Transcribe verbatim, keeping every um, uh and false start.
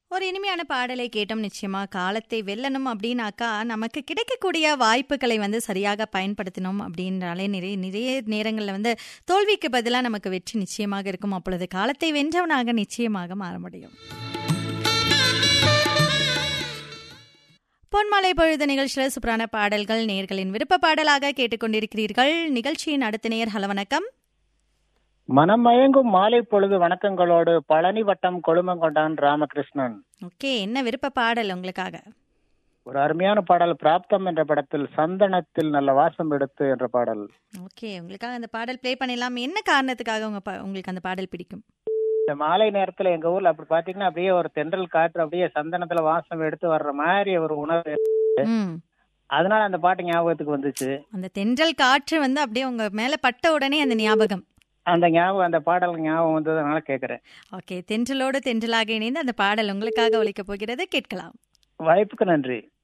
ஒரு இனிமையான பாடலை கேட்டோம். நிச்சயமா காலத்தை வெல்லணும் அப்படின்னாக்கா நமக்கு கிடைக்கக்கூடிய வாய்ப்புகளை வந்து சரியாக பயன்படுத்தணும் அப்படின்றாலே நிறைய நிறைய நேரங்களில் வந்து தோல்விக்கு பதிலாக நமக்கு வெற்றி நிச்சயமாக இருக்கும். அப்பொழுது காலத்தை வென்றவனாக நிச்சயமாக மாற முடியும். பொன்மாலை பொழுது நிகழ்ச்சியில் சூப்பரான பாடல்கள் நேயர்களின் விருப்ப பாடலாக கேட்டுக்கொண்டிருக்கிறீர்கள். நிகழ்ச்சியின் அடுத்த நேயர். ஹலோ, வணக்கம். மனமயங்கும் மாலை பொழுது வணக்கங்களோடு பழனி வட்டம் கொழுமங்கொண்டான் ராமகிருஷ்ணன். ஓகே, என்ன விருப்ப பாடல் உங்களுக்காக? ஒரு அருமையான பாடல், பிராப்தம் என்ற படத்தில் சந்தனத்தில் நல்ல வாசம் எடுத்து என்ற பாடல். ஓகே, உங்களுக்காக அந்த பாடல் ப்ளே பண்ணலாம். என்ன காரணத்துக்காக உங்க உங்களுக்கு அந்த பாடல் பிடிக்கும்? இந்த மாலை நேரத்துல எங்க ஊர்ல அப்படி பாத்தீங்கன்னா அப்படியே ஒரு தென்றல் காற்று அப்படியே சந்தனத்துல வாசம் எடுத்து வர்ற மாதிரி ஒரு உணர்வு. அதனால அந்த பாட்டு ஞாபகத்துக்கு வந்துச்சு. அந்த தென்றல் காற்று வந்து அப்படியே உங்க மேல பட்ட உடனே அந்த ஞாபகம், அந்த ஞாபகம், அந்த பாடல் ஞாபகம் வந்ததுனால கேட்கிறேன். ஓகே, தென்றலோடு தென்றலாக இணைந்து அந்த பாடல் உங்களுக்காக ஒலிக்க போகிறது. கேட்கலாம். வாய்ப்புக்கு நன்றி.